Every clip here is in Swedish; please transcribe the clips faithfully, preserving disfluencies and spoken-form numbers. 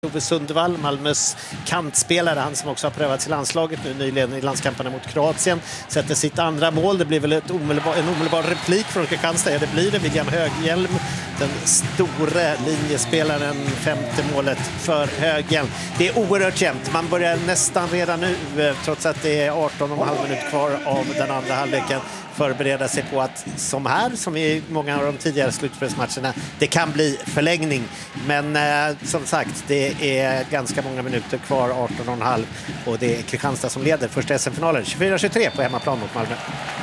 Love Sundvall, Malmös kantspelare, han som också har prövats i landslaget nu nyligen i landskamperna mot Kroatien, sätter sitt andra mål. Det blir väl ett omedelbar, en omedelbar replik från Kristianstad. Ja, det blir det. William Höghjelm, den store linjespelaren, femte målet för Höghjelm. Det är oerhört jämnt. Man börjar nästan redan nu, trots att det är arton och en halv minut kvar av den andra halvleken, förbereda sig på att, som här, som i många av de tidigare slutspelsmatcherna, det kan bli förlängning. Men eh, som sagt, det är ganska många minuter kvar, arton och en halv, och det är Kristianstad som leder första S M-finalen tjugofyra tjugotre på hemmaplan mot Malmö.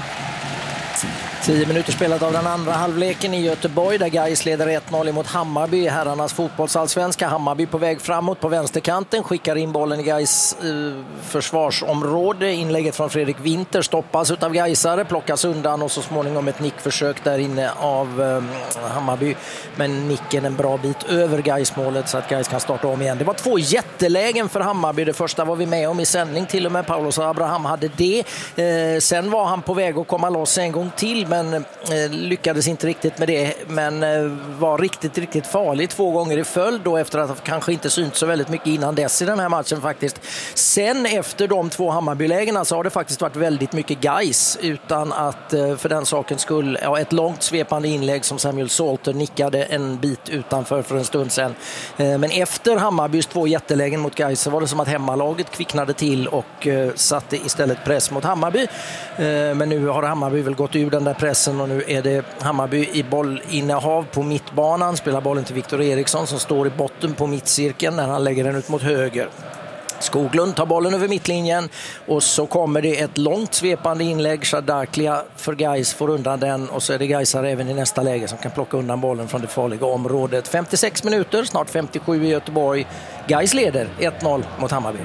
tio minuter spelat av den andra halvleken i Göteborg, där Gais leder ett noll mot Hammarby i herrarnas fotbollsallsvenska. Hammarby på väg framåt på vänsterkanten, skickar in bollen i Gais eh, försvarsområde. Inlägget från Fredrik Winter stoppas av Gaisare, plockas undan och så småningom ett nickförsök där inne av eh, Hammarby. Men nicken en bra bit över Gais-målet så att Gais kan starta om igen. Det var två jättelägen för Hammarby. Det första var vi med om i sändning, till och med Paulus Abraham hade det. Eh, sen var han på väg att komma loss en gång till, men eh, lyckades inte riktigt med det, men eh, var riktigt, riktigt farlig två gånger i följd då, efter att kanske inte synt så väldigt mycket innan dess i den här matchen faktiskt. Sen efter de två Hammarbylägena så har det faktiskt varit väldigt mycket Gais, utan att eh, för den saken skull, ja, ett långt svepande inlägg som Samuel Salter nickade en bit utanför för en stund sedan. Eh, men efter Hammarbys två jättelägen mot Gais så var det som att hemmalaget kvicknade till och eh, satte istället press mot Hammarby. Eh, men nu har Hammarby väl gått ur den där pressen och nu är det Hammarby i bollinnehav på mittbanan. Spelar bollen till Viktor Eriksson som står i botten på mittcirkeln när han lägger den ut mot höger. Skoglund tar bollen över mittlinjen och så kommer det ett långt svepande inlägg. Shadarklia för Gais får undan den och så är det Gaisare även i nästa läge som kan plocka undan bollen från det farliga området. femtiosex minuter, snart femtiosju i Göteborg. Gais leder ett noll mot Hammarby.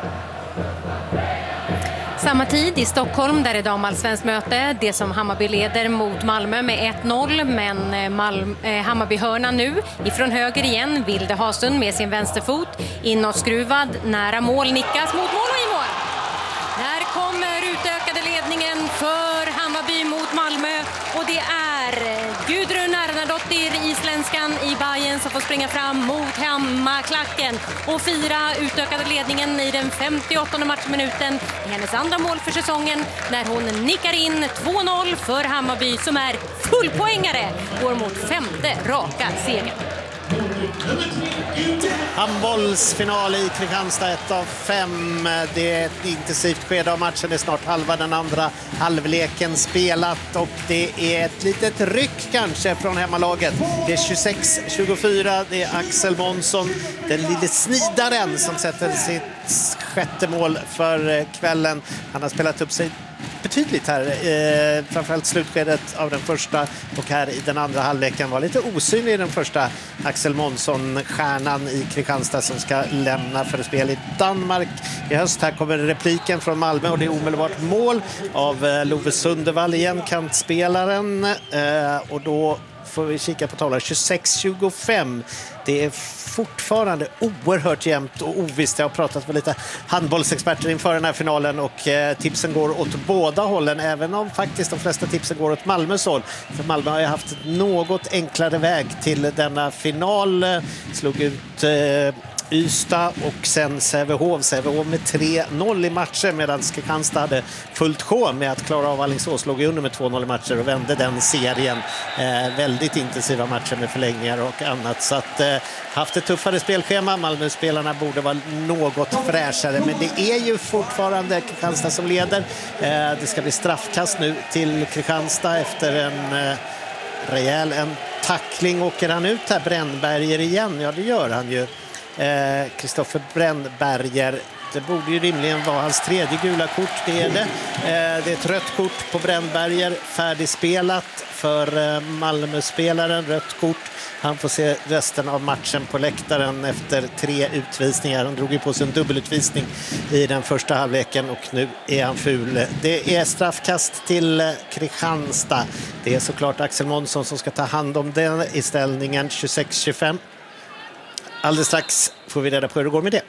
Samma tid i Stockholm, där är damallsvensk möte. Det som Hammarby leder mot Malmö med ett noll, men Malmö, eh, Hammarby-hörnan nu ifrån höger igen. Vilde Haslund med sin vänsterfot inåtskruvad, nära mål, nickas mot mål och i mål. Där kommer utökade ledningen för Hammarby mot Malmö, och det är Gudrun Arnardottir, isländskan i Bayern, som får springa fram mot hemmaklacken och fira utökade ledningen i den femtioåttonde matchminuten. I hennes andra mål för säsongen när hon nickar in två noll för Hammarby, som är fullpoängare, går mot femte raka segern. Handbollsfinal i Kristianstad, ett av fem. Det är ett intensivt skede av matchen. Det är snart halva den andra halvleken spelat och det är ett litet ryck kanske från hemmalaget. Det är tjugosex tjugofyra. Det är Axel Månsson, den lille snidaren, som sätter sitt sjätte mål för kvällen. Han har spelat upp sig betydligt här, eh, framförallt slutskedet av den första, och här i den andra halvleken var lite osynlig i den första. Axel Månsson, stjärnan i Kristianstad, som ska lämna för spel i Danmark i höst. Här kommer repliken från Malmö och det är omedelbart mål av eh, Love Sundvall igen, kantspelaren, eh, och då får vi kika på tavlan. tjugosex tjugofem. Det är fortfarande oerhört jämnt och ovisst. Jag har pratat med lite handbollsexperter inför den här finalen och eh, tipsen går åt båda hållen, även om faktiskt de flesta tipsen går åt Malmös håll. För Malmö har ju haft något enklare väg till denna final. Slog ut eh, Ystad och sen Sävehof. Sävehof med tre noll i matcher, medan Kristianstad hade fullt sjå med att klara av Alingsås. Låg under med två noll i matcher och vände den serien. Eh, väldigt intensiva matcher med förlängningar och annat. Så att eh, haft ett tuffare spelschema. Malmö-spelarna borde vara något fräschare, men det är ju fortfarande Kristianstad som leder. Eh, det ska bli straffkast nu till Kristianstad efter en eh, rejäl en tackling. Åker han ut här, Brännberger igen? Ja, det gör han ju. Kristoffer eh, Brännberger. Det borde ju rimligen vara hans tredje gula kort, det är det. Eh, det är ett rött kort på Brännberger, färdigspelat för eh, Malmö-spelaren, rött kort. Han får se resten av matchen på läktaren efter tre utvisningar. Han drog ju på sig en dubbelutvisning i den första halvleken och nu är han ful. Det är straffkast till Kristianstad. Det är såklart Axel Månsson som ska ta hand om den i ställningen tjugosex tjugofem. Alldeles strax får vi reda på hur det går med det.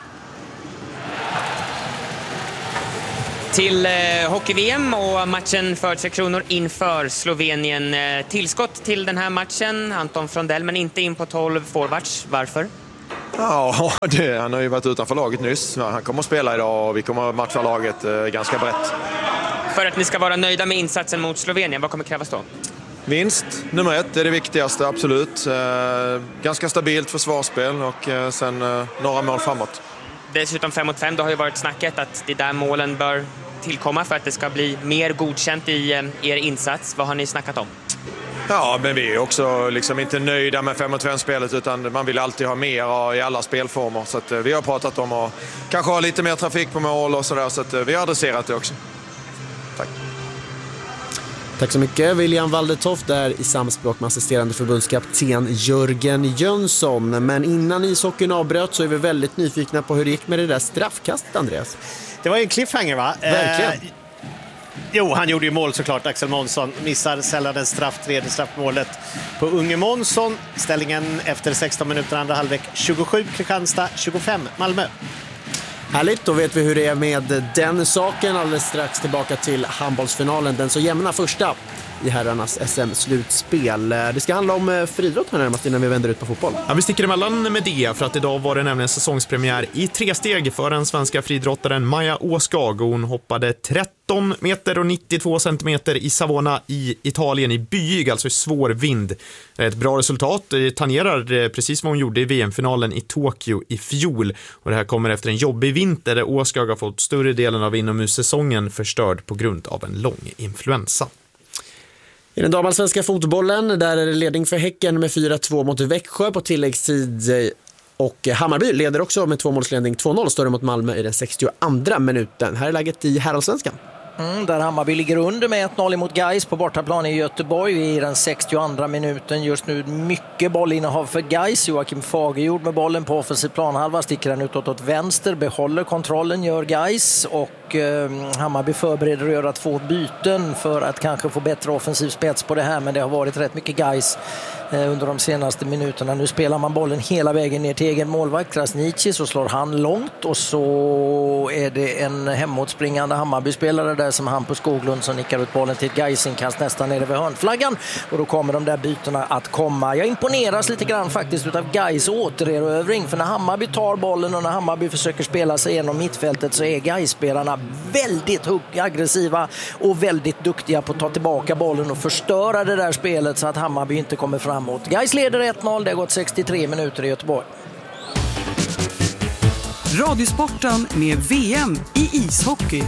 Till eh, hockey-V M och matchen för Tre Kronor inför Slovenien. Eh, tillskott till den här matchen, Anton Frondell, men inte in på tolv forwards. Varför? Ja, det, han har ju varit utanför laget nyss. Han kommer att spela idag och vi kommer att matcha laget eh, ganska brett. För att ni ska vara nöjda med insatsen mot Slovenien, vad kommer krävas då? Vinst, nummer ett, är det viktigaste, absolut. Eh, ganska stabilt försvarsspel och eh, sen eh, några mål framåt. Dessutom fem mot fem, det har ju varit snacket att det där målen bör tillkomma för att det ska bli mer godkänt i eh, er insats. Vad har ni snackat om? Ja, men vi är också liksom inte nöjda med fem mot fem-spelet utan man vill alltid ha mer i alla spelformer. Så att, eh, vi har pratat om att kanske ha lite mer trafik på mål och sådär, så att eh, vi har adresserat det också. Tack. Tack så mycket. William Waldertoft där i samspråk med assisterande förbundskapten Jörgen Jönsson. Men innan ishockeyn avbröt så är vi väldigt nyfikna på hur det gick med det där straffkastet, Andreas. Det var ju en cliffhanger, va? Verkligen. Eh, jo, han gjorde ju mål såklart, Axel Månsson. Missar sällan en straff, tredje straffmålet på Unge Månsson. Ställningen efter sexton minuter andra halvlek, tjugosju Kristianstad, tjugofem Malmö. Härligt, då vet vi hur det är med den saken. Alldeles strax tillbaka till handbollsfinalen, den så jämna första i herrarnas S M-slutspel. Det ska handla om friidrott här närmast innan vi vänder ut på fotboll. Ja, vi sticker emellan med det, för att idag var det nämligen säsongspremiär i tre steg för den svenska friidrottaren Maja Åskag. Hon hoppade tretton meter och nittiotvå centimeter i Savona i Italien i byig, alltså i svår vind. Ett bra resultat, det tangerar precis vad hon gjorde i V M-finalen i Tokyo i fjol. Och det här kommer efter en jobbig vinter där Åskag har fått större delen av inomhussäsongen förstörd på grund av en lång influensa. I den damallsvenska fotbollen, där är det ledning för Häcken med fyra två mot Växjö på tilläggstid, och Hammarby leder också med tvåmålsledning två noll, står det mot Malmö i den sextioandra minuten. Här är läget i herrallsvenskan. Mm, där Hammarby ligger under med ett noll mot Gais på bortaplan i Göteborg i den sextioandra minuten. Just nu mycket bollinnehav för Gais. Joakim Fagerjord med bollen på offensiv planhalva, sticker den utåt åt vänster, behåller kontrollen, gör Gais, och eh, Hammarby förbereder att göra två byten för att kanske få bättre offensiv spets på det här, men det har varit rätt mycket Gais eh, under de senaste minuterna. Nu spelar man bollen hela vägen ner till egen målvakt Krasniqi, så slår han långt, och så är det en hemåtspringande Hammarby-spelare där som Hampus Skoglund som nickar ut bollen till ett Gais-inkast nästan nere vid hörnflaggan, och då kommer de där bytena att komma. Jag imponeras lite grann faktiskt utav Gais återerövring, för när Hammarby tar bollen och när Hammarby försöker spela sig igenom mittfältet så är Gais-spelarna väldigt aggressiva och väldigt duktiga på att ta tillbaka bollen och förstöra det där spelet så att Hammarby inte kommer framåt. Gais leder ett noll, det har gått sextiotre minuter i Göteborg. Radiosporten med V M i ishockey.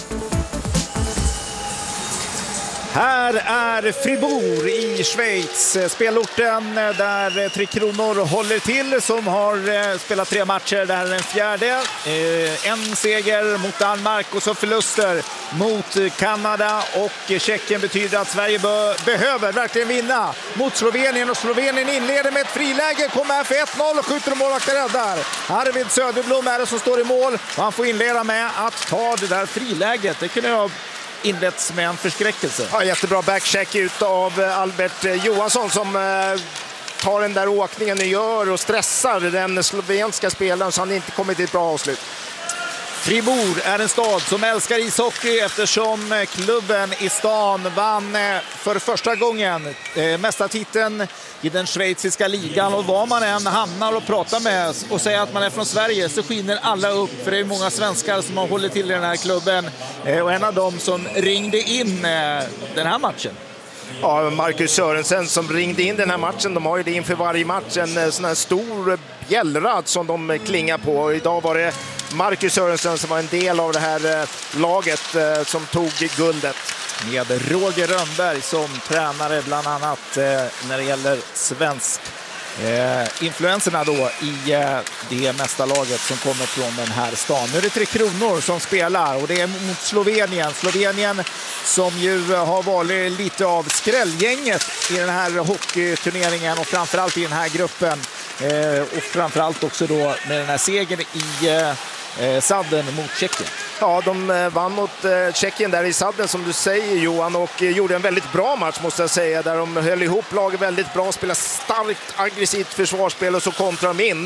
Här är Fribourg i Schweiz, spelorten där Tre Kronor håller till, som har spelat tre matcher. Det här är den fjärde. En seger mot Danmark och så förluster mot Kanada och Tjeckien betyder att Sverige be- behöver verkligen vinna mot Slovenien, och Slovenien inleder med ett friläge, kommer här för ett noll och skjuter och målvakten räddar. Arvid Söderblom är det som står i mål och han får inleda med att ta det där friläget. Det kunde jag inletts med en förskräckelse. Ja, jättebra backcheck ut av Albert Johansson som eh, tar den där åkningen och gör och stressar den slovenska spelaren så han inte kommer till ett bra avslut. Fribourg är en stad som älskar ishockey eftersom klubben i stan vann för första gången eh, mästartiteln i den schweiziska ligan, och var man än hamnar och pratar med och säger att man är från Sverige så skiner alla upp, för det är många svenskar som har hållit till i den här klubben, eh, och en av dem som ringde in eh, den här matchen. Ja, Marcus Sörensen som ringde in den här matchen. De har ju det inför varje match, en sån här stor bjällrad som de klingar på, och idag var det Marcus Sörensen som var en del av det här laget som tog guldet. Med Roger Rönnberg som tränare bland annat när det gäller svensk eh, influenserna då i eh, det mästarlaget som kommer från den här stan. Nu är det Tre Kronor som spelar och det är mot Slovenien. Slovenien som ju har varit lite av skrällgänget i den här hockeyturneringen och framförallt i den här gruppen. Eh, och framförallt också då med den här segern i eh, sadden mot Tjeckien. Ja, de vann mot eh, Tjeckien där i sadden som du säger, Johan, och eh, gjorde en väldigt bra match måste jag säga, där de höll ihop laget väldigt bra, spelade starkt aggressivt försvarsspel och så kontrar de in.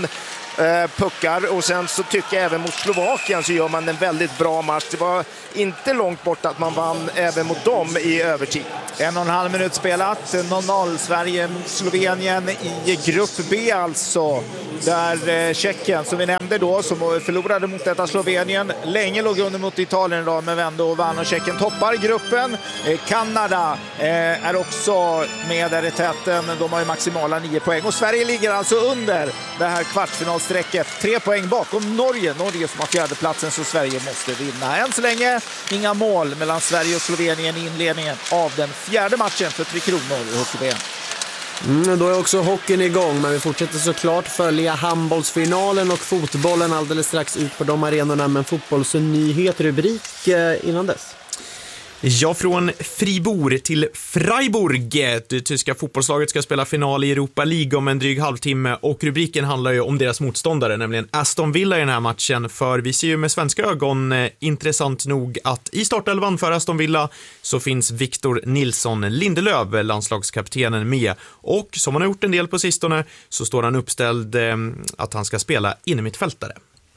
eh, puckar. Och sen så tycker jag även mot Slovakien så gör man en väldigt bra match. Det var inte långt bort att man vann även mot dem i övertid. En och en halv minut spelat, noll noll Sverige mot Slovenien i grupp B alltså. Där eh, Tjeckien, som vi nämnde då, som förlorade mot detta Slovenien, länge låg under mot Italien idag, men vände och vann och Tjeckien toppar gruppen. Eh, Kanada eh, är också med där i täten, de har ju maximala nio poäng. Och Sverige ligger alltså under det här kvartsfinalsträcket, tre poäng bakom Norge. Norge som har fjärdeplatsen, så Sverige måste vinna. Än så länge inga mål mellan Sverige och Slovenien i inledningen av den fjärde matchen för Tre Kronor i hockey-V M. Mm, då är också hockeyn igång, men vi fortsätter såklart följa handbollsfinalen och fotbollen alldeles strax ut på de arenorna. Men fotbollsnyhet rubrik eh, innan dess. Ja, från Fribourg till Freiburg. Det tyska fotbollslaget ska spela final i Europa League om en dryg halvtimme, och rubriken handlar ju om deras motståndare, nämligen Aston Villa i den här matchen. För vi ser ju med svenska ögon eh, intressant nog att i startelvan för Aston Villa så finns Victor Nilsson Lindelöf, landslagskaptenen, med. Och som han har gjort en del på sistone så står han uppställd eh, att han ska spela inne mittfältare.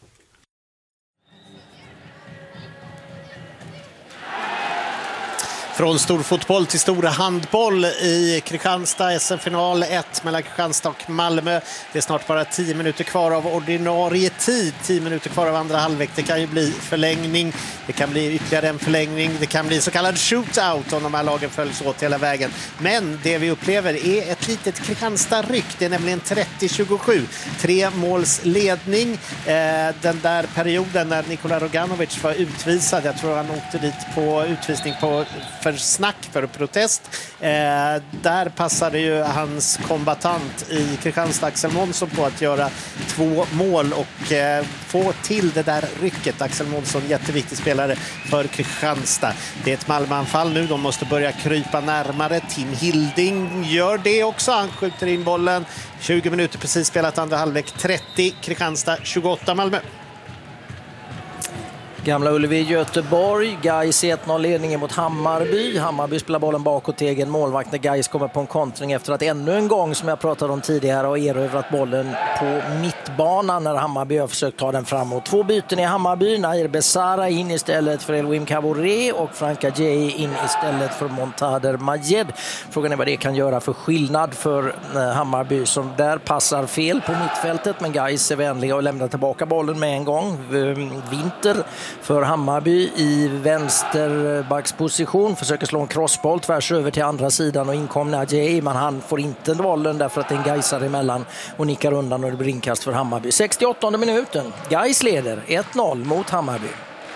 Från storfotboll till stora handboll i Kristianstad, S M-final ett mellan Kristianstad och Malmö. Det är snart bara tio minuter kvar av ordinarie tid, tio minuter kvar av andra halvlek. Det kan ju bli förlängning, det kan bli ytterligare en förlängning, det kan bli så kallad shootout om de här lagen följs åt hela vägen. Men det vi upplever är ett litet Kristianstad-ryck, det är nämligen trettio tjugosju, tre måls ledning. Eh, den där perioden när Nikola Roganovic var utvisad, jag tror han åkte dit på utvisning på för snack, för protest. Eh, där passade ju hans kombatant i Kristianstad, Axel Månsson, på att göra två mål och eh, få till det där rycket. Axel Månsson, jätteviktig spelare för Kristianstad. Det är ett Malmöanfall nu, de måste börja krypa närmare. Tim Hilding gör det också, han skjuter in bollen. tjugo minuter precis spelat andra halvlek, trettio Kristianstad, tjugoåtta Malmö. Gamla Ullevi, Göteborg. Gais ett noll-ledningen mot Hammarby. Hammarby spelar bollen bakåt till egen målvakt när Gais kommer på en kontring efter att ännu en gång, som jag pratade om tidigare, har erövrat bollen på mittbanan när Hammarby har försökt ta den framåt. Två byten i Hammarby. Nair Besara in istället för Elwim Cavoré och Franka Djei in istället för Montader Majed. Frågan är vad det kan göra för skillnad för Hammarby, som där passar fel på mittfältet, men Gais är vänliga och lämnar tillbaka bollen med en gång. Vinter för Hammarby i vänsterbacksposition, försöker slå en crossboll tvärs över till andra sidan och inkom Nadjei, men han får inte bollen därför att det är en Gaisar emellan och nickar undan och det blir inkast för Hammarby. sextioåttonde minuten, Gais leder ett noll mot Hammarby.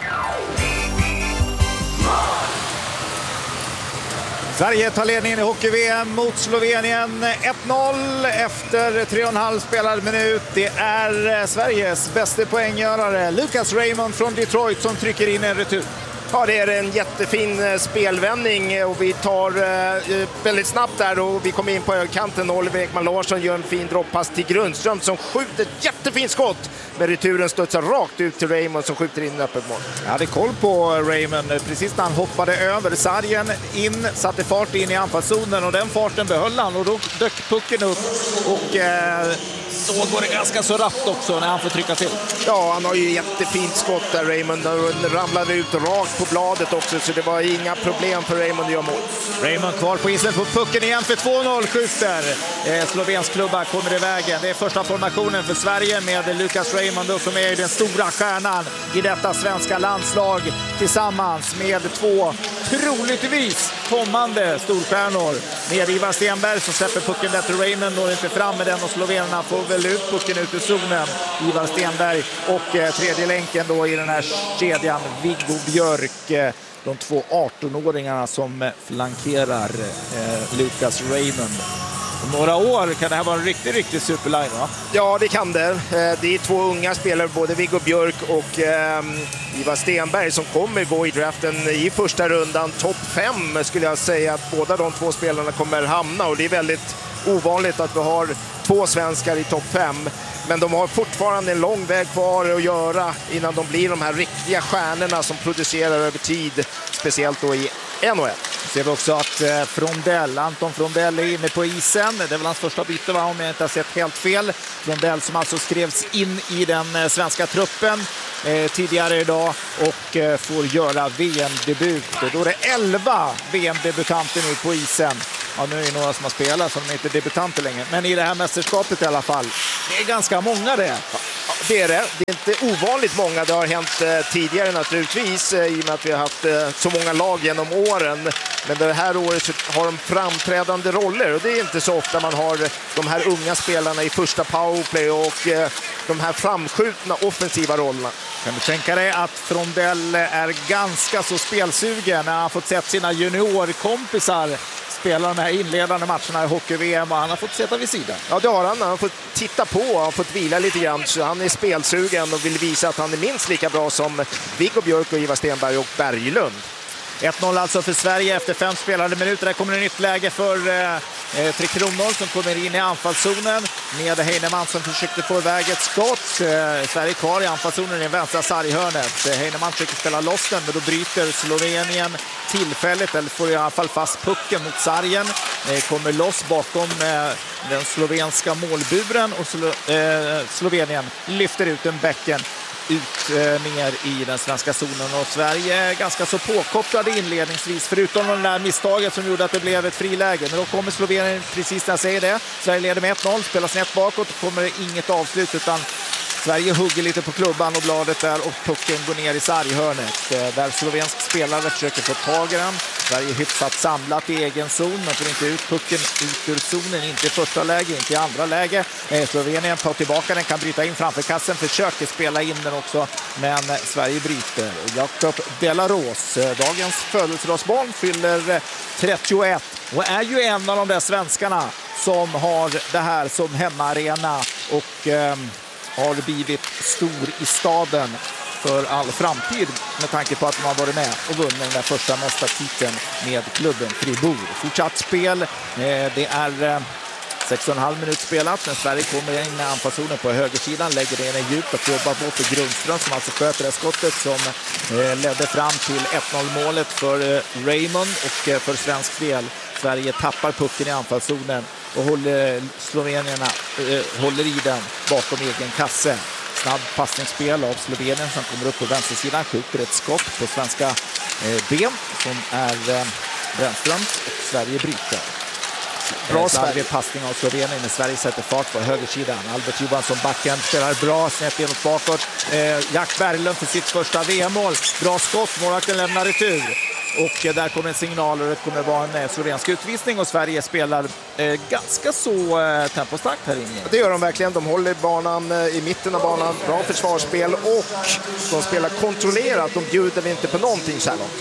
Sverige tar ledningen i hockey-V M mot Slovenien, ett noll efter tre och en halv spelad minut. Det är Sveriges bästa poänggörare, Lucas Raymond från Detroit, som trycker in en retur. Ja, det är en jättefin spelvändning och vi tar eh, väldigt snabbt där och vi kommer in på högerkanten. Oliver Ekman Larsson gör en fin droppass till Grundström som skjuter ett jättefint skott. Men returen studsar rakt ut till Raymond som skjuter in öppet mål. Jag hade koll på Raymond precis när han hoppade över sargen in, satte fart in i anfallszonen och den farten behöll han och då dök pucken upp och eh, då går det ganska så rappt också när han får trycka till. Ja, han har ju jättefint skott där, Raymond. Han ramlade ut rakt på bladet också, så det var inga problem för Raymond att göra mål. Raymond kvar på isen, får pucken igen för två noll, skjuter. Eh, Slovensk klubba kommer i vägen. Det är första formationen för Sverige med Lucas Raymond som är den stora stjärnan i detta svenska landslag tillsammans med två troligtvis kommande storstjärnor. Med Ivar Stenberg som släpper pucken där till Raymond, når inte fram med den och slovenerna får väl ut pucken ut ur zonen. Ivar Stenberg och eh, tredje länken då i den här kedjan, Viggo Björk. Eh, de två arton-åringarna som eh, flankerar eh, Lucas Raymond. Om några år kan det här vara en riktigt, riktigt superline, va? Ja, det kan det. Det är två unga spelare, både Viggo Björk och eh, Ivar Stenberg, som kommer gå i draften i första rundan. Topp fem skulle jag säga att båda de två spelarna kommer hamna. Och det är väldigt ovanligt att vi har två svenskar i topp fem. Men de har fortfarande en lång väg kvar att göra innan de blir de här riktiga stjärnorna som producerar över tid. Speciellt då i en och ett. Ser vi också att eh, Frondell, Anton Frondell är inne på isen. Det är väl hans första byte, va, om jag inte har sett helt fel. Frondell som alltså skrevs in i den eh, svenska truppen eh, tidigare idag och eh, får göra V M-debut. Då är det elva V M-debutanter nu på isen. Ja, nu är det några som har spelat som inte är debutanter längre. Men i det här mästerskapet i alla fall. Det är ganska många det. Ja, det är det. Det är inte ovanligt många. Det har hänt eh, tidigare naturligtvis eh, i och med att vi har haft eh, så många lag genom åren. Men det här året så har de framträdande roller och det är inte så ofta man har de här unga spelarna i första powerplay och eh, de här framskjutna offensiva rollerna. Kan du tänka dig att Frondell är ganska så spelsugen när han fått sett sina juniorkompisar spela de här inledande matcherna i hockey-V M och han har fått sätta vid sidan? Ja, det har han. Han har fått titta på och har fått vila lite grann. Så han är spelsugen och vill visa att han är minst lika bra som Viggo Björk och Ivar Stenberg och Berglund. ett noll alltså för Sverige efter fem spelade minuter. Där kommer ett nytt läge för eh, Tre Kronor som kommer in i anfallszonen med Heinemann som försökte få iväg ett skott. Eh, Sverige kvar i anfallszonen i vänstra sarghörnet. Eh, Heinemann försöker spela loss den, men då bryter Slovenien tillfället, eller får i alla fall fast pucken mot sargen. Eh, kommer loss bakom eh, den slovenska målburen och Slo eh, Slovenien lyfter ut en bäcken ut eh, ner i den svenska zonen och Sverige är ganska så påkopplade inledningsvis förutom de där misstaget som gjorde att det blev ett friläge. Men då kommer Slovenien precis när jag säger det. Sverige leder med ett noll, spelar snett bakåt och kommer det inget avslut utan Sverige hugger lite på klubban och bladet där och pucken går ner i sarghörnet. Eh, där slovensk spelare försöker få tag i den. Sverige är hyfsat samlat i egen zon men får inte ut pucken ut ur zonen, inte i första läge, inte i andra läge. Eh, Slovenien tar tillbaka den, kan bryta in framför kassen, försöker spela in den också, men eh, Sverige bryter. Jakob Delaros, eh, dagens födelsedagsbarn, fyller eh, trettioett och är ju en av de där svenskarna som har det här som hemmaarena och eh, har blivit stor i staden för all framtid med tanke på att de har varit med och vunnit den där första mästartiteln med klubben Fribourg. Fortsatt spel, det är sex och en halv minut spelat, men Sverige kommer in med anfallszonen på högersidan, lägger det in i djupt och jobbar bort för Grundström som alltså sköter det skottet som ledde fram till ett noll målet för Raymond och för svensk del. Sverige tappar pucken i anfallszonen och håller slovenierna eh, håller i den bakom egen kasse. Snabb passningsspel av Slovenien som kommer upp på vänstersidan, skjuter ett skott på svenska eh, ben som är eh, Brännströms och Sverige bryter. Bra Sverige passning av Slovenien när Sverige sätter fart på högersidan. Albert Johansson backen spelar bra, snett inåt bakåt. Eh, Jack Berglund för sitt första V M-mål. Bra skott, målvakten lämnar retur. Och eh, där kommer en signal och det kommer vara en eh, slovensk utvisning och Sverige spelar eh, ganska så eh, tempostarkt här inne. Det gör de verkligen. De håller banan eh, i mitten av banan. Bra försvarsspel och de spelar kontrollerat. De bjuder inte på någonting så här långt.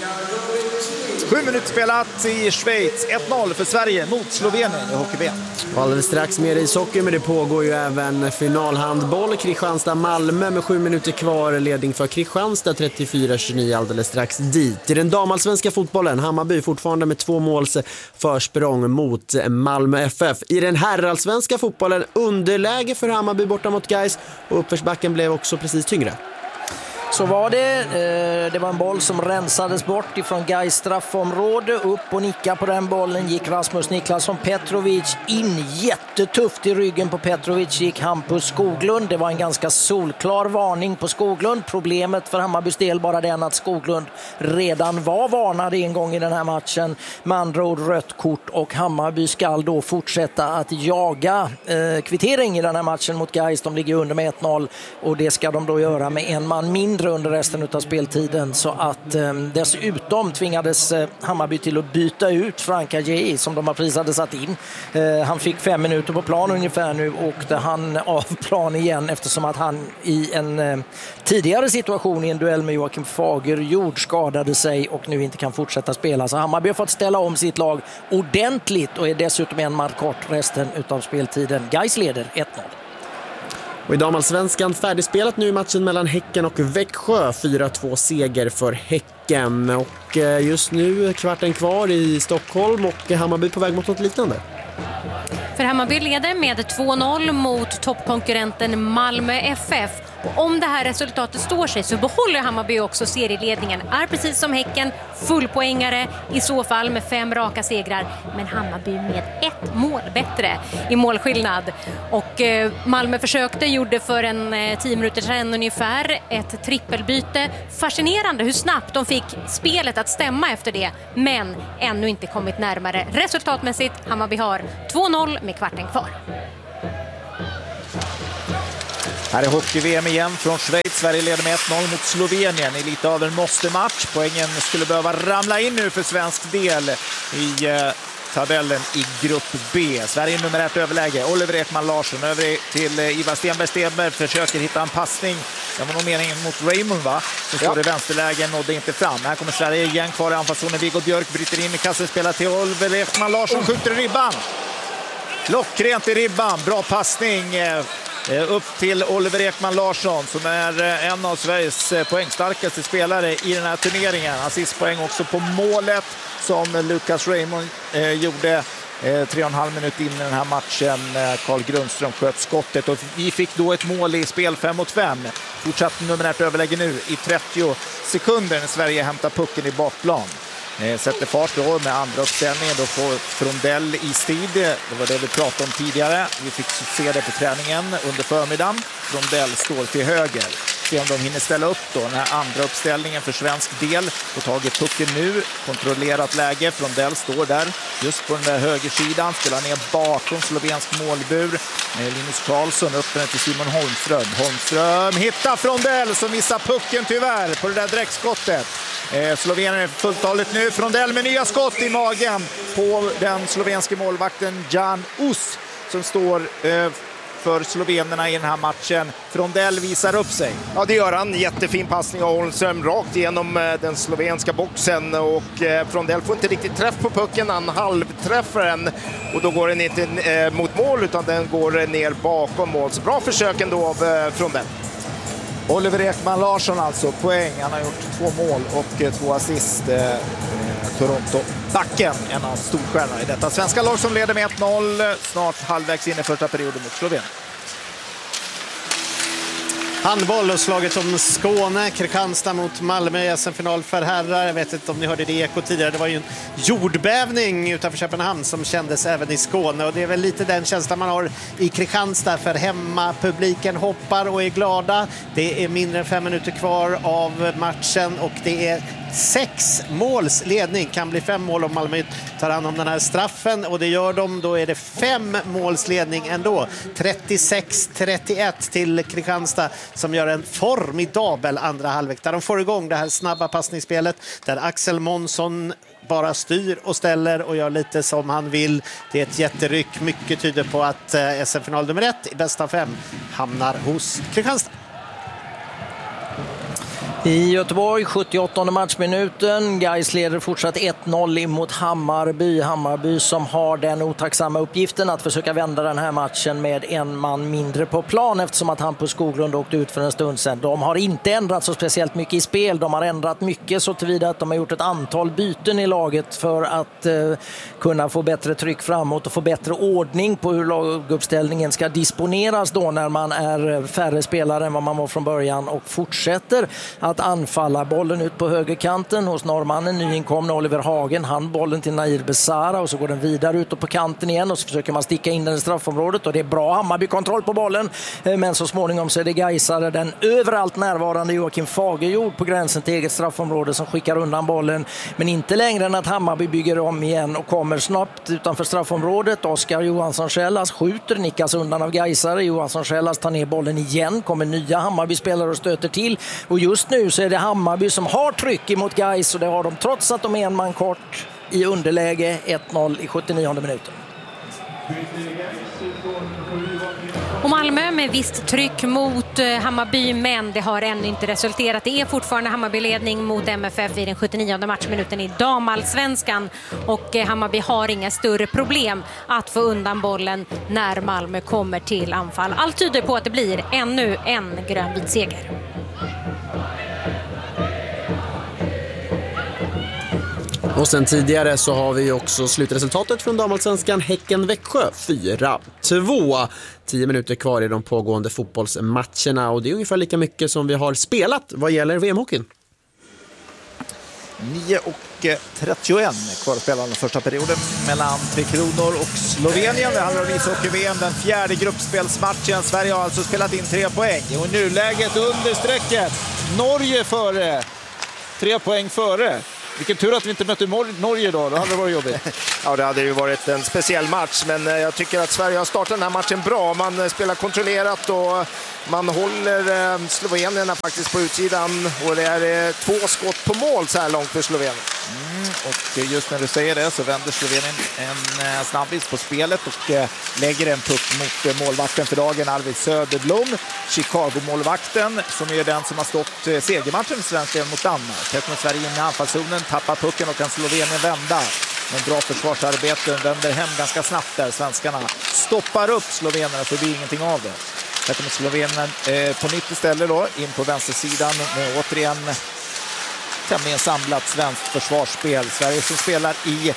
Sju minuter spelat i Schweiz. ett noll för Sverige mot Slovenien i hockey-V M. Alldeles strax mer ishockey, men det pågår ju även finalhandboll. Kristianstad-Malmö med sju minuter kvar. Ledning för Kristianstad trettiofyra tjugonio alldeles strax dit. I den damallsvenska fotbollen, Hammarby fortfarande med två måls försprång mot Malmö F F. I den herrallsvenska fotbollen underläge för Hammarby borta mot Gais och uppförsbacken blev också precis tyngre. Så var det. Det var en boll som rensades bort ifrån Gais straffområde. Upp och nicka på den bollen gick Rasmus Niklasson Petrovic in. Jättetufft i ryggen på Petrovic gick Hampus Skoglund. Det var en ganska solklar varning på Skoglund. Problemet för Hammarbys del bara den att Skoglund redan var varnad en gång i den här matchen. Med andra ord rött kort och Hammarby ska då fortsätta att jaga eh, kvittering i den här matchen mot Gais. De ligger under med ett noll och det ska de då göra med en man mindre under resten av speltiden så att eh, dessutom tvingades eh, Hammarby till att byta ut Frank Adjei som de har prisade satt in. Eh, han fick fem minuter på plan ungefär nu och åkte han av plan igen eftersom att han i en eh, tidigare situation i en duell med Joakim Fagerjord skadade sig och nu inte kan fortsätta spela. Så Hammarby har fått ställa om sitt lag ordentligt och är dessutom en match kort resten av speltiden. Gais leder ett noll. Och i damallsvenskan färdigspelat nu i matchen mellan Häcken och Växjö. fyra två seger för Häcken. Och just nu kvarten kvar i Stockholm och Hammarby på väg mot något liknande. För Hammarby leder med två noll mot toppkonkurrenten Malmö F F. Och om det här resultatet står sig så behåller Hammarby också serieledningen. Är precis som Häcken fullpoängare i så fall med fem raka segrar. Men Hammarby med ett mål bättre i målskillnad. Och eh, Malmö försökte, gjorde för en eh, tio minuter sedan ungefär ett trippelbyte. Fascinerande hur snabbt de fick spelet att stämma efter det. Men ännu inte kommit närmare. Resultatmässigt, Hammarby har två noll med kvarten kvar. Här är hockey-V M igen från Schweiz. Sverige leder med ett noll mot Slovenien i lite av en måste-match. Poängen skulle behöva ramla in nu för svensk del i eh, tabellen i grupp B. Sverige nummer ett överläge. Oliver Ekman Larsson över till eh, Ivar Stenberg. Stenberg försöker hitta en passning. Det var nog meningen mot Raymond, va? Så står det vänsterlägen, nådde inte fram. Här kommer Sverige igen kvar i anfallszonen. Viggo Björk bryter in i kassen, spelar till Oliver Ekman Larsson. Skjuter i ribban. Klockrent i ribban. Bra passning. Eh, Upp till Oliver Ekman Larsson som är en av Sveriges poängstarkaste spelare i den här turneringen. Assistpoäng också på målet som Lucas Raymond eh, gjorde eh, tre och en halv minut in i den här matchen. Carl Grundström sköt skottet och vi fick då ett mål i spel fem mot fem. Fortsatt numerärt överläge nu i trettio sekunder när Sverige hämtar pucken i bakplan. Sätter fart då med andra uppställningen. Då får Frondell i stid. Det var det vi pratade om tidigare. Vi fick se det på träningen under förmiddagen. Frondell står till höger. Se om de hinner ställa upp då. Den här andra uppställningen för svensk del. Får tagit pucken nu. Kontrollerat läge. Frondell står där just på den där högersidan. Spelar ner bakom slovensk målbur. Linus Karlsson öppnar till Simon Holmström. Holmström hittar Frondell som missar pucken tyvärr på det där direktskottet. Eh, Slovenien är fulltaligt nu. Frondell med nya skott i magen på den slovenske målvakten Jan Us som står eh, för slovenerna i den här matchen. Frondell visar upp sig. Ja, det gör han. Jättefin passning av Holmström rakt igenom eh, den slovenska boxen och eh, Frondell får inte riktigt träff på pucken. Han halvträffar den och då går den inte eh, mot mål utan den går ner bakom mål. Så bra försök ändå av eh, Frondell. Oliver Ekman Larsson alltså, poäng. Han har gjort två mål och eh, två assist. Eh, Toronto-backen, en av storstjärnorna i detta svenska lag som leder med ett noll. Snart halvvägs in i första perioden mot Slovenien. Handboll och slaget om Skåne. Kristianstad mot Malmö i S M-final för herrar. Jag vet inte om ni hörde det i Eko tidigare. Det var ju en jordbävning utanför Köpenhamn som kändes även i Skåne. Och det är väl lite den känslan man har i Kristianstad. För hemma publiken hoppar och är glada. Det är mindre än fem minuter kvar av matchen. Och det är sex måls ledning. Kan bli fem mål om Malmö tar hand om den här straffen. Och det gör de. Då är det fem måls ledning ändå. trettiosex trettioett till Kristianstad som gör en formidabel andra halvlek. Där de får igång det här snabba passningsspelet. Där Axel Månsson bara styr och ställer och gör lite som han vill. Det är ett jätteryck. Mycket tyder på att S M-final nummer ett i bästa fem hamnar hos Kristianstad. I Göteborg, sjuttioåttonde matchminuten. Gais leder fortsatt ett noll mot Hammarby. Hammarby som har den otacksamma uppgiften att försöka vända den här matchen med en man mindre på plan eftersom att Hampus Skoglund åkte ut för en stund sedan. De har inte ändrat så speciellt mycket i spel. De har ändrat mycket så tillvida att de har gjort ett antal byten i laget för att eh, kunna få bättre tryck framåt och få bättre ordning på hur laguppställningen ska disponeras då när man är färre spelare än vad man var från början och fortsätter att anfalla. Bollen ut på högerkanten hos norrmannen, nyinkomna Oliver Hagen. Han bollen till Nair Besara och så går den vidare ut på kanten igen och så försöker man sticka in den i straffområdet och det är bra Hammarby-kontroll på bollen. Men så småningom så är det Gaisare, den överallt närvarande Joakim Fagerjord på gränsen till eget straffområde som skickar undan bollen. Men inte längre än att Hammarby bygger om igen och kommer snabbt utanför straffområdet. Oskar Johansson Schellas skjuter, nickas undan av Gaisare. Johansson Schellas tar ner bollen igen, kommer nya Hammarby-spelare och stöter till. Och just nu så är det Hammarby som har tryck emot Gais och det har de trots att de är en man kort i underläge ett noll i sjuttionionde minuten. Och Malmö med visst tryck mot Hammarby, men det har ännu inte resulterat. Det är fortfarande Hammarby-ledning mot M F F i den sjuttionionde matchminuten i damallsvenskan. Och Hammarby har inga större problem att få undan bollen när Malmö kommer till anfall. Allt tyder på att det blir ännu en grönvit seger. Och sen tidigare så har vi också slutresultatet från damallsvenskan Häcken-Växjö fyra två. Tio minuter kvar i de pågående fotbollsmatcherna och det är ungefär lika mycket som vi har spelat vad gäller V M-hockeyn. nio och trettioett kvar att spela den första perioden mellan Tre Kronor och Slovenien. Det handlar om ishockey-V M, den fjärde gruppspelsmatchen. Sverige har alltså spelat in tre poäng. Och i nuläget under strecket. Norge före. Tre poäng före. Vilken tur att vi inte mötte Norge då, då hade det varit jobbigt. Ja, det hade ju varit en speciell match, men jag tycker att Sverige har startat den här matchen bra. Man spelar kontrollerat och man håller slovenierna faktiskt på utsidan och det är två skott på mål så här långt för Slovenien. Mm, och just när du säger det så vänder Slovenien en snabbis på spelet och lägger en puck mot målvakten för dagen, Arvid Söderblom, Chicago-målvakten som är den som har stått segermatchen för Sverige mot Danmark. Här kommer Sverige in i anfallszonen, tappar pucken och kan Slovenien vända. Men bra försvarsarbete, vänder hem ganska snabbt där. Svenskarna stoppar upp slovenerna så det blir ingenting av det. Här kommer Slovenien eh, på nytt istället då, in på vänstersidan med återigen tämligen samlat svenskt försvarsspel. Sverige som spelar i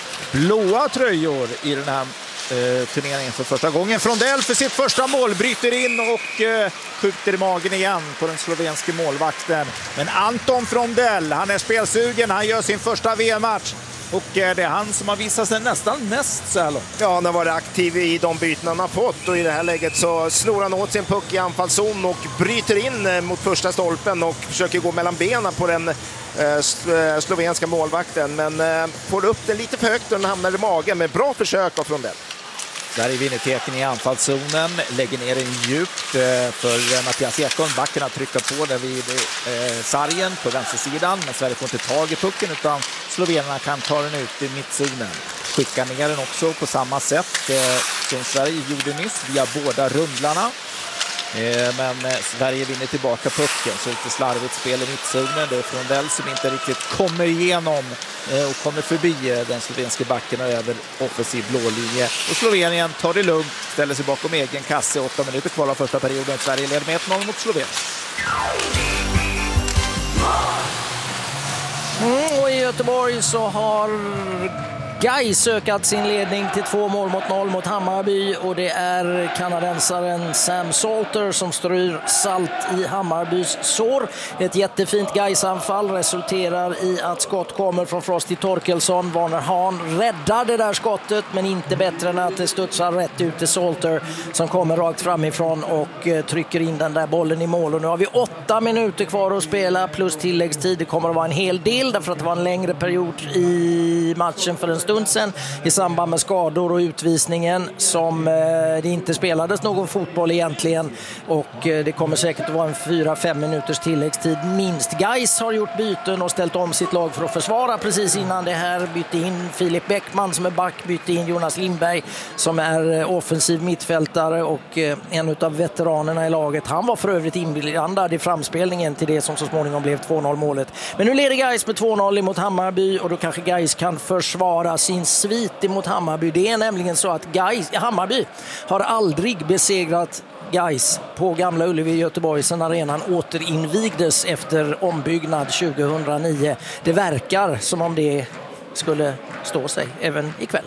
blåa tröjor i den här eh, turneringen för första gången. Frondell för sitt första mål bryter in och eh, skjuter i magen igen på den slovenske målvakten. Men Anton Frondell, han är spelsugen, han gör sin första V M-match. Och det är han som har visat sig nästan mest så här långt. Ja, han har varit aktiv i de byten han har fått och i det här läget så slår han åt sin puck i anfallszon och bryter in mot första stolpen och försöker gå mellan benen på den eh, slovenska målvakten. Men eh, får upp den lite för högt och den hamnar i magen med bra försök av Frondell. Där är vinnerteken i anfallszonen, lägger ner den djupt för Mattias Ekholm. Backarna trycker på där vid eh, sargen på vänstersidan. Men Sverige får inte tag i pucken utan slovenerna kan ta den ut i mittzonen. Skickar ner den också på samma sätt eh, som Sverige gjorde nyss via båda rundlarna. Eh, men eh, Sverige vinner tillbaka pucken så lite slarvigt spel i mittzonen. Det är Frondell som inte riktigt kommer igenom eh, och kommer förbi eh, den slovenska backen och över offensiv blålinje. Och Slovenien tar det lugnt, ställer sig bakom egen kasse. Åtta minuter kvar av första perioden. Sverige leder med ett noll mot Slovenien. Mm, och i Göteborg så har Gais ökat sin ledning till två mål mot noll mot Hammarby och det är kanadensaren Sam Salter som strör salt i Hammarbys sår. Ett jättefint Gais-anfall resulterar i att skott kommer från Frosty Torkelsson. Warner Hahn räddar det där skottet men inte bättre än att det studsar rätt ut till Salter som kommer rakt framifrån och eh, trycker in den där bollen i mål. Och nu har vi åtta minuter kvar att spela plus tilläggstid. Det kommer att vara en hel del därför att det var en längre period i matchen för en stund sedan i samband med skador och utvisningen som eh, det inte spelades någon fotboll egentligen och eh, det kommer säkert att vara en fyra fem minuters tilläggstid minst. Gais har gjort byten och ställt om sitt lag för att försvara precis innan det här. Bytte in Filip Bäckman som är back, bytte in Jonas Lindberg som är eh, offensiv mittfältare och eh, en av veteranerna i laget. Han var för övrigt inblandad i framspelningen till det som så småningom blev två noll målet. Men nu leder Gais med två noll mot Hammarby och då kanske Gais kan försvara sin svit mot Hammarby. Det är nämligen så att Gais, Hammarby har aldrig besegrat Gais på Gamla Ullevi i Göteborg sedan arenan återinvigdes efter ombyggnad tjugohundranio. Det verkar som om det skulle stå sig även ikväll.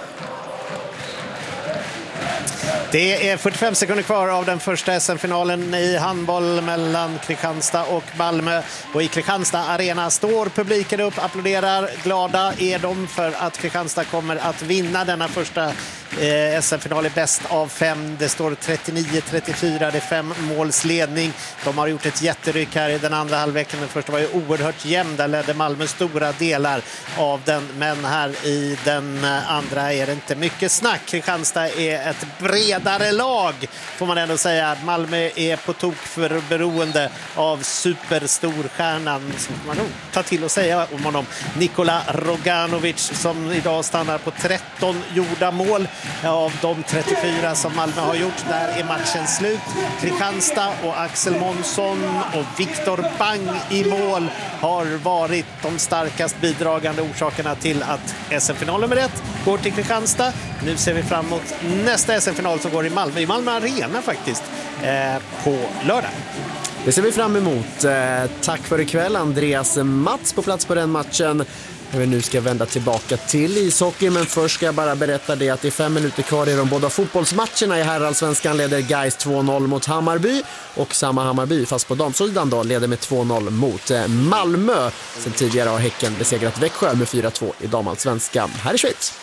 Det är fyrtiofem sekunder kvar av den första S M-finalen i handboll mellan Kristianstad och Malmö. Och i Kristianstad arena står publiken upp, applåderar. Glada är de för att Kristianstad kommer att vinna denna första eh, S M-final i bäst av fem. Det står trettionio trettiofyra, det är fem målsledning. De har gjort ett jätteryck här i den andra halvleken. Den första var ju oerhört jämn, där ledde Malmö stora delar av den. Men här i den andra är det inte mycket snack. Kristianstad är ett bredare lag får man ändå säga. Malmö är på tok för beroende av superstorstjärnan som man nog tar till att säga om honom, Nikola Roganovic, som idag stannar på tretton gjorda mål av de trettiofyra som Malmö har gjort. Där är matchen slut. Kristianstad och Axel Månsson och Viktor Bang i mål har varit de starkast bidragande orsakerna till att S M-final nummer ett går till Kristianstad. Nu ser vi fram emot nästa S M-final som går i Malmö, i Malmö Arena faktiskt, eh, på lördag. Det ser vi fram emot. Eh, tack för ikväll Andreas Mats på plats på den matchen. Vi nu ska vända tillbaka till ishockey, men först ska jag bara berätta det att det är fem minuter kvar i de båda fotbollsmatcherna. I herrallsvenskan leder Gais två noll mot Hammarby, och samma Hammarby fast på damsidan då leder med två noll mot Malmö. Sen tidigare har Häcken besegrat Växjö med fyra två i damallsvenskan här i Schweiz.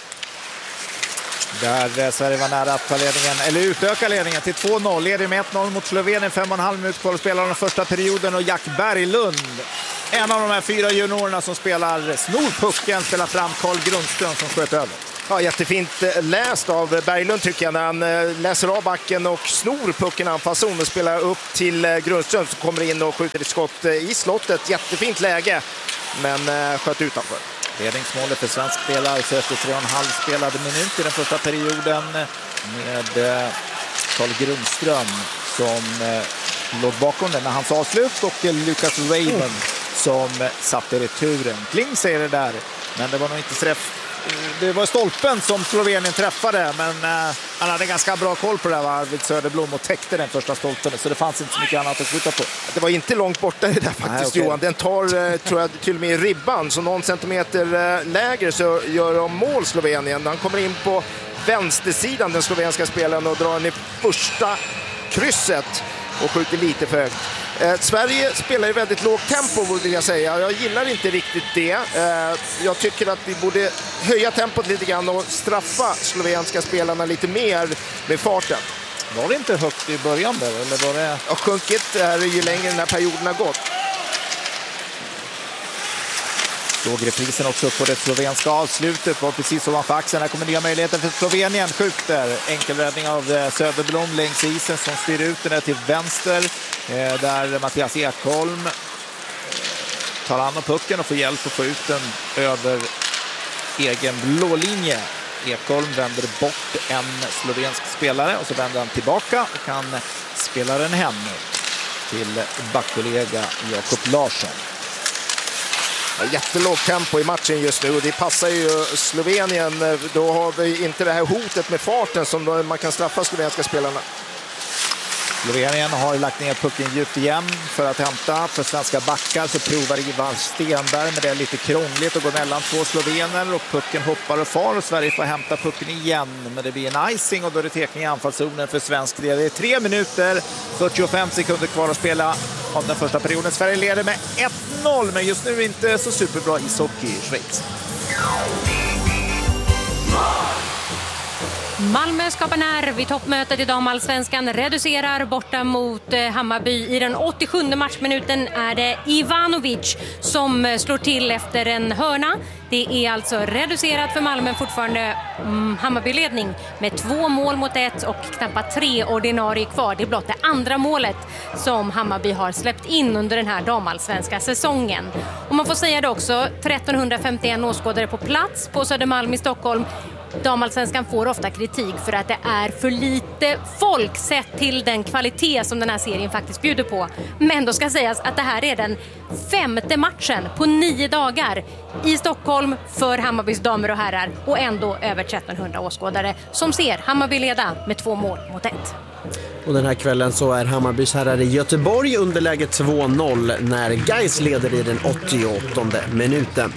Där Sverige var nära att ta ledningen, eller utöka ledningen till två noll. Leder med ett noll mot Slovenien, fem och en halv minut kvar att spela den första perioden, och Jack Berglund, en av de här fyra juniorerna som spelar snorpucken, spelar fram Carl Grundström som sköt över. Ja, jättefint läst av Berglund tycker jag, när han läser av backen och snor pucken anfallszon och spelar upp till Grundström som kommer in och skjuter ett skott i slottet. Jättefint läge, men sköt utanför. Ledningsmålet för svensk spelare så efter tre och en halv spelade minut i den första perioden, med Carl Grundström som låg bakom den när hans avslut, och Lucas Raymond som satte returen. Kling säger det där, men det var nog inte träff. Det var stolpen som Slovenien träffade, men uh, han hade ganska bra koll på det här, Arvid Söderblom, och täckte den första stolpen, så det fanns inte så mycket annat att skjuta på. Det var inte långt borta det där faktiskt. Nej, okay. Johan. Den tar, uh, tror jag, till och med ribban, så någon centimeter uh, lägre så gör de mål Slovenien. Han kommer in på vänstersidan, den slovenska spelaren, och drar den i första krysset och skjuter lite för högt. Eh, Sverige spelar i väldigt lågt tempo, vill jag säga. Jag gillar inte riktigt det. Eh, jag tycker att vi borde höja tempot lite grann och straffa slovenska spelarna lite mer med farten. Var det inte högt i början där? Eller var det... Ja, sjunkit är ju längre den här perioden har gått. Såg reprisen också upp på det slovenska avslutet. Var precis som man får axeln. Här kommer nya möjligheter för Slovenien. Skjuter. Enkelräddning av Söderblom längs isen som styr ut den till vänster. Eh, där Mattias Ekholm tar hand om pucken och får hjälp att få ut den över egen blå linje. Ekholm vänder bort en slovensk spelare och så vänder han tillbaka och kan spela den hem till backkollega Jakob Larsson. Jättelågt tempo i matchen just nu, och det passar ju Slovenien. Då har vi inte det här hotet med farten som man kan straffa slovenska spelarna. Slovenien har lagt ner pucken djupt igen för att hämta. För svenska backar så provar Ivar Stenberg, men det är lite krångligt att gå mellan två slovener, och pucken hoppar och far, och Sverige får hämta pucken igen. Men det blir en icing, och då är det tekning i anfallszonen för svensk del. Det är tre minuter, fyrtiofem sekunder kvar att spela av den första perioden. Sverige leder med ett noll, men just nu inte så superbra ishockey i Schweiz. Malmö skapar nerv i toppmötet i damallsvenskan, reducerar borta mot Hammarby. I den åttiosjunde matchminuten är det Ivanovic som slår till efter en hörna. Det är alltså reducerat för Malmö, fortfarande mm, Hammarby-ledning med två mål mot ett och knappt tre ordinarie kvar. Det är blott det andra målet som Hammarby har släppt in under den här damallsvenska säsongen. Och man får säga det också, tretton femtioen åskådare på plats på Södermalm i Stockholm. Damallsvenskan får ofta kritik för att det är för lite folk sett till den kvalitet som den här serien faktiskt bjuder på. Men då ska sägas att det här är den femte matchen på nio dagar i Stockholm för Hammarbys damer och herrar, och ändå över trettonhundra åskådare som ser Hammarby leda med två mål mot ett. Och den här kvällen så är Hammarbys herrar i Göteborg underläge två noll när Gais leder i den åttioåttonde minuten.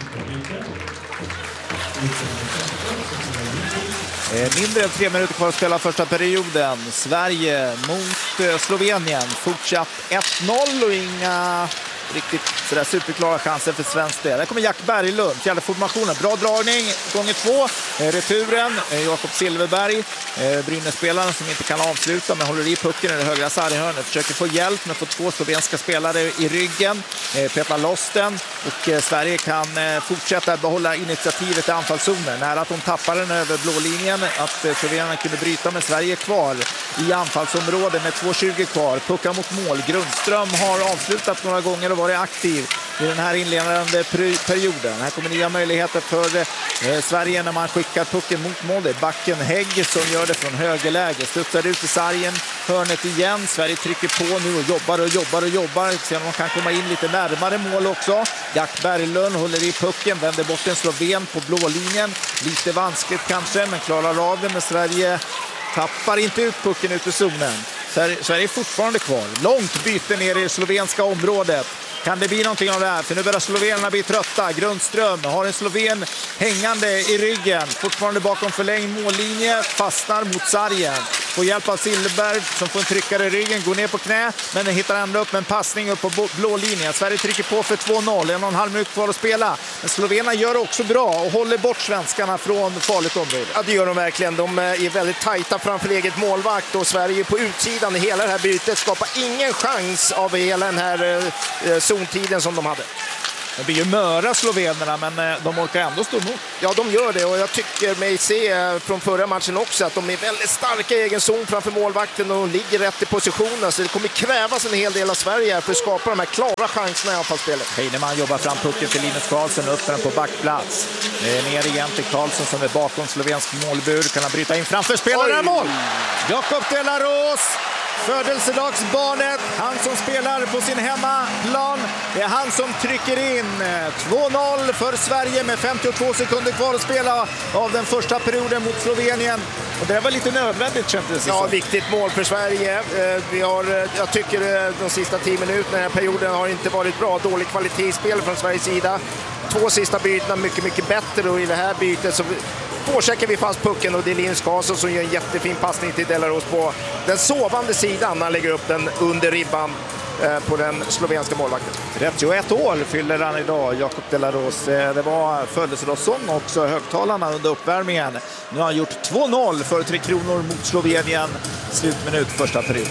Mindre än tre minuter kvar att spela första perioden. Sverige mot Slovenien. Fortsatt ett noll och inga riktigt sådär superklara chanser för svensk del. Där kommer Jack Berglund, fjärde formationen. Bra dragning, gånger två. Returen, Jakob Silverberg. Brynäs-spelaren som inte kan avsluta men håller i pucken i det högra sarghörnet. Försöker få hjälp men får två slovenska spelare i ryggen. Petar loss den och Sverige kan fortsätta behålla initiativet i anfallszonen. Nära att de tappar den över blålinjen. Att Slovenien kunde bryta, med Sverige kvar i anfallsområdet med två tjugo kvar. Puckar mot mål. Grundström har avslutat några gånger och varit aktiv i den här inledande perioden. Här kommer nya möjligheter för eh, Sverige när man skickar pucken mot mål. Det är backen Hägg som gör det från högerläge. Studsar ut i sargen, hörnet igen. Sverige trycker på nu och jobbar och jobbar och jobbar. Sen om man kan komma in lite närmare mål också. Jack Berglund håller i pucken, vänder bort en sloven på blålinjen. Lite vanskligt kanske, men klarar av det. Men Sverige tappar inte ut pucken ut i zonen. Sverige är fortfarande kvar. Långt byte ner i slovenska området. Kan det bli någonting av det här? För nu börjar slovenerna bli trötta. Grundström har en sloven hängande i ryggen. Fortfarande bakom förlängd mållinje. Fastnar mot sargen. Får hjälp av Silberg som får en tryckare i ryggen. Går ner på knä. Men den hittar ändå upp en passning upp på blå linjen. Sverige trycker på för två noll. En och en halv minut kvar att spela. Men slovenerna gör också bra och håller bort svenskarna från farligt område. Ja, det gör de verkligen. De är väldigt tajta framför eget målvakt. Och Sverige på utsidan i hela det här bytet skapar ingen chans av hela den här eh, zontiden som de hade. Det blir ju möra slovenerna, men de orkar ändå stå emot. Ja, de gör det och jag tycker mig se från förra matchen också att de är väldigt starka i egen zon framför målvakten och ligger rätt i positionen. Så det kommer krävas en hel del av Sverige för att skapa de här klara chanserna i anfallsspelet. Heinemann jobbar fram pucken till Linus Karlsson och upp den på backplats. Ner igen till Karlsson som är bakom slovensk målbur. Kan han bryta in framför spelaren mål? Jakob De La Rose. Födelsedagsbarnet, han som spelar på sin hemmaplan, det är han som trycker in två noll för Sverige med femtiotvå sekunder kvar att spela av den första perioden mot Slovenien. Och det var lite nödvändigt, kändes det. Ja, viktigt mål för Sverige. Vi har, jag tycker de sista tio minuterna i den här perioden har inte varit bra. Dålig kvalitet i spel från Sveriges sida. Två sista bytena mycket, mycket bättre och i det här bytet så påcheckar vi fast pucken och det är Linus Karlsson som gör en jättefin passning till De La Rose på den sovande sidan. Han lägger upp den under ribban eh, på den slovenska målvakten. trettioett år fyller han idag, Jakob De La Rose. Det var födelsedagssång också, högtalarna under uppvärmningen. Nu har han gjort två noll för Tre Kronor mot Slovenien. Slutminut första period.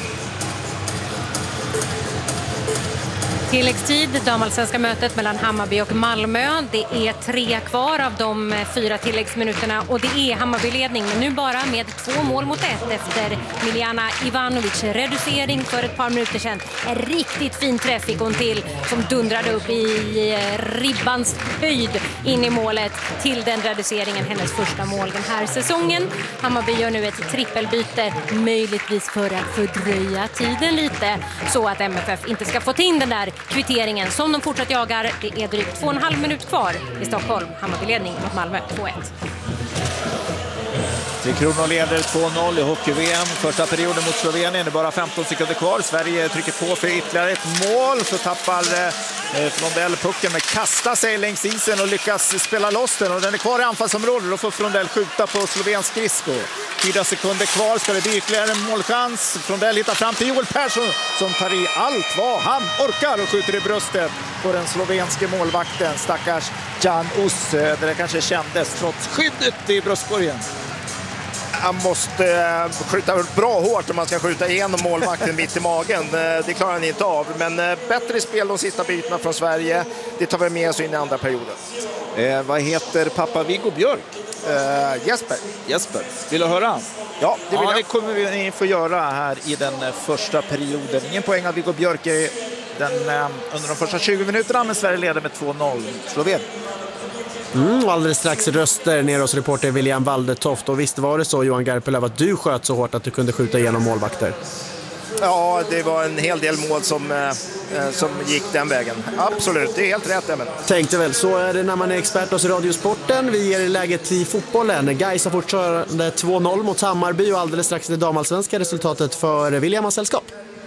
Tilläggstid, damallsvenska mötet mellan Hammarby och Malmö. Det är tre kvar av de fyra tilläggsminuterna och det är Hammarby-ledning. Men nu bara med två mål mot ett efter Miljana Ivanovic reducering för ett par minuter sedan. En riktigt fin träff fick hon till som dundrade upp i ribbans höjd in i målet till den reduceringen. Hennes första mål den här säsongen. Hammarby gör nu ett trippelbyte, möjligtvis för att fördröja tiden lite så att M F F inte ska få in den där kvitteringen som de fortsatt jagar. Det är drygt två och en halv minut kvar i Stockholm. Hammarby-ledning mot Malmö två ett. Tre Kronor leder två noll i hockey-V M. Första perioden mot Slovenien. Det är bara femton sekunder kvar. Sverige trycker på för ytterligare ett mål. Så tappar eh, Frondell pucken med kasta sig längs isen och lyckas spela loss den. Och den är kvar i anfallsområdet. Då får Frondell skjuta på slovensk skridsko. Fyra sekunder kvar ska det bli ytterligare en målchans. Frondell hittar fram till Joel Persson som tar i allt vad han orkar och skjuter i bröstet på den slovenske målvakten. Stackars Jan Us. Det kanske kändes trots skyddet i bröstkorgen. Han måste skjuta bra hårt om man ska skjuta igenom målvakten mitt i magen. Det klarar han inte av. Men bättre spel de sista bytena från Sverige. Det tar vi med oss in i andra perioden. Eh, vad heter pappa Viggo Björk? Uh, Jesper. Jesper. Vill du höra? Ja, det vill ja, jag. det kommer vi få göra här i den första perioden. Ingen poäng av Viggo Björk i den, under de första tjugo minuterna, men Sverige leder med två noll. Slovenien. Mm, alldeles strax röster ner hos reporter William Waldetoft. Och visst var det så, Johan Garpenlöv, att du sköt så hårt att du kunde skjuta igenom målvakter? Ja, det var en hel del mål som, eh, som gick den vägen. Absolut, det är helt rätt. Även. Tänkte väl, så är det när man är expert hos Radiosporten. Vi ger läget i fotbollen. Gais har fortfarande två noll mot Hammarby och alldeles strax det damallsvenska resultatet för William och sällskap.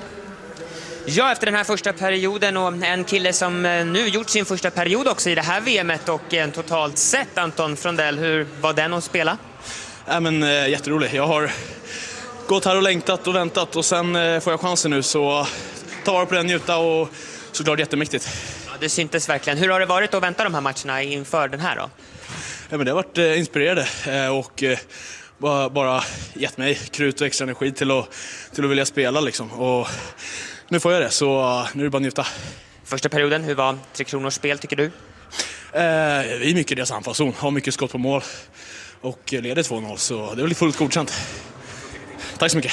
Ja, efter den här första perioden och en kille som nu gjort sin första period också i det här V M:et och en totalt sett, Anton Frondell, hur var den att spela? Ja, men, äh, jätterolig. Jag har gått här och längtat och väntat och sen äh, får jag chansen nu, så ta vara på den, njuta och såklart jättemäktigt. Ja, det syntes verkligen. Hur har det varit att vänta de här matcherna inför den här då? Ja, men det har varit äh, inspirerande äh, och äh, bara, bara gett mig krut och extra energi till att, till att vilja spela liksom. Och nu får jag det, så uh, nu är det bara att njuta. Första perioden, hur var Tre Kronors spel tycker du? Eh, vi är mycket deras anfallszon, har mycket skott på mål och leder två noll, så det är väl fullt godkänt. Tack så mycket.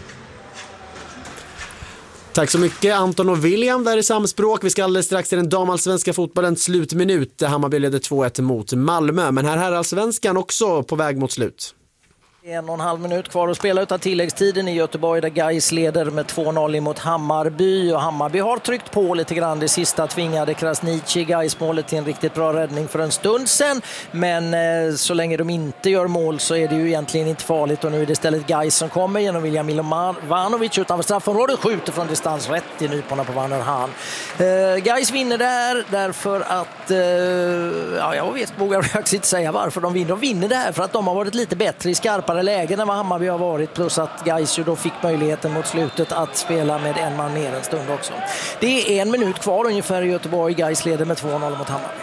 Tack så mycket Anton och William där i samspråk. Vi ska alldeles strax till den damallsvenska fotbollens slutminut. Hammarby leder två ett mot Malmö, men här är allsvenskan också på väg mot slut. En och en halv minut kvar att spela utav tilläggstiden i Göteborg där Gais leder med två noll mot Hammarby. Och Hammarby har tryckt på lite grann. Det sista tvingade Krasniqi Gais målet till en riktigt bra räddning för en stund sedan. Men eh, så länge de inte gör mål så är det ju egentligen inte farligt. Och nu är det istället Gais som kommer genom William Milovanovic utanför straffområdet. Skjuter från distans rätt i nyporna på Van der Haan. Eh, Gais vinner där därför att... Eh, ja, jag vet, vågar faktiskt inte säga varför de vinner. De vinner där för att de har varit lite bättre i skarpa lägen än vad Hammarby har varit, plus att Gais ju då fick möjligheten mot slutet att spela med en man mer en stund också. Det är en minut kvar ungefär i Göteborg. Gais leder med två noll mot Hammarby.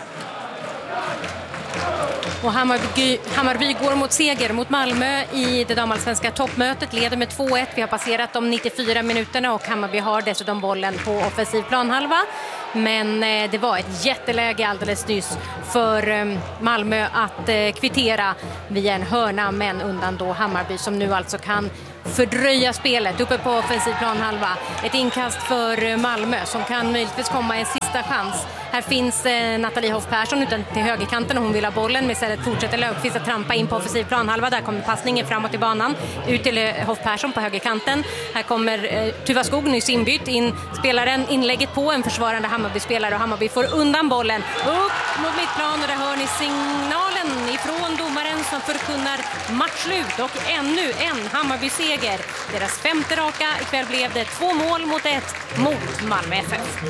Och Hammarby, Hammarby går mot seger mot Malmö i det damallsvenska toppmötet, leder med två ett. Vi har passerat de nittiofyra minuterna och Hammarby har dessutom bollen på offensiv planhalva. Men eh, det var ett jätteläge alldeles nyss för eh, Malmö att eh, kvittera via en hörna, men undan då Hammarby som nu alltså kan fördröja spelet uppe på offensiv planhalva. Ett inkast för eh, Malmö som kan möjligtvis komma en sista chans. Här finns eh, Nathalie Hoff Persson utan till högerkanten och hon vill ha bollen, men istället fortsätter Löfqvist att trampa in på offensiv planhalva. Där kommer passningen framåt i banan ut till eh, Hoff Persson på högerkanten. Här kommer eh, Tuva Skog nyss inbytt in, spelaren inlägget på en försvarande Hammarby-spelare och Hammarby får undan bollen upp mot mittplan och där hör ni signalen ifrån domaren som förkunnar matchslut och ännu en Hammarby-seger. Deras femte raka. Ikväll blev det två mål mot ett mot Malmö F F.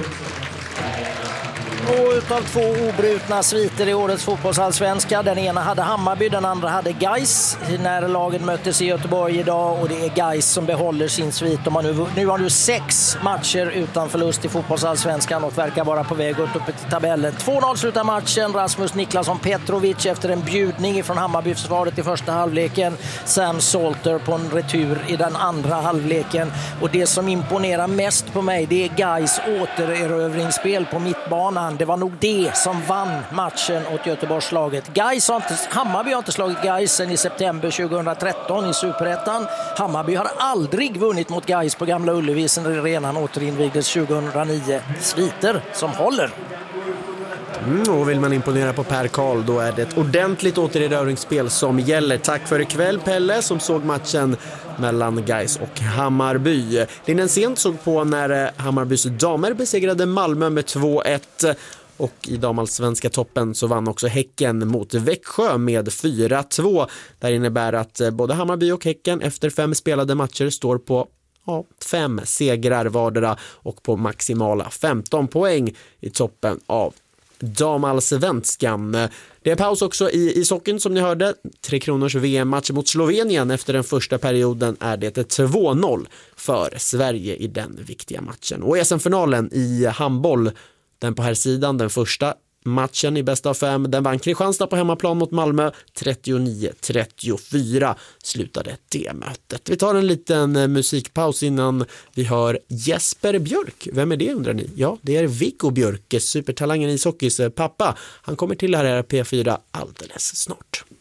Och utav två obrutna sviter i årets fotbollsallsvenska. Den ena hade Hammarby, den andra hade Gais när lagen möttes i Göteborg idag. Och det är Gais som behåller sin svit. De har nu, nu har nu sex matcher utan förlust i fotbollsallsvenskan och verkar vara på väg upp uppe till tabellen. två noll slutar matchen. Rasmus Niklasson Petrovic efter en bjudning från Hammarby-försvaret i första halvleken. Sam Salter på en retur i den andra halvleken. Och det som imponerar mest på mig, det är Gais återerövringsspel på mittbanan. Det var nog det som vann matchen åt Göteborgslaget. Gais har inte, Hammarby har inte slagit Gais sedan i september tjugohundratretton i Superettan. Hammarby har aldrig vunnit mot Gais på Gamla Ullevi sedan arenan återinvigdes tjugohundranio. Sviter som håller. Mm, och vill man imponera på Per Karl, då är det ett ordentligt återerövringsspel som gäller. Tack för ikväll Pelle som såg matchen mellan Gais och Hammarby. Linden Sent såg på när Hammarbys damer besegrade Malmö med två ett. Och i damallsvenska toppen så vann också Häcken mot Växjö med fyra två. Det innebär att både Hammarby och Häcken efter fem spelade matcher står på ja, fem segrar vardera och på maximala femton poäng i toppen av damallsvenskan. Det är paus också i ishockeyn som ni hörde. Tre Kronors V M-match mot Slovenien. Efter den första perioden är det ett två noll för Sverige i den viktiga matchen. Och S M-finalen i handboll, den på här sidan, den första matchen i bästa av fem, den vann Kristianstad på hemmaplan mot Malmö. trettionio trettiofyra slutade det mötet. Vi tar en liten musikpaus innan vi hör Jesper Björk. Vem är det undrar ni? Ja, det är Viggo Björk, supertalangen i ishockeys pappa. Han kommer till här i P fyra alldeles snart.